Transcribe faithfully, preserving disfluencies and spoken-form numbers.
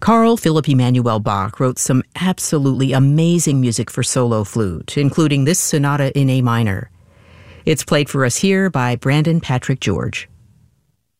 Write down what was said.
Carl Philipp Emanuel Bach wrote some absolutely amazing music for solo flute, including this sonata in A minor. It's played for us here by Brandon Patrick George.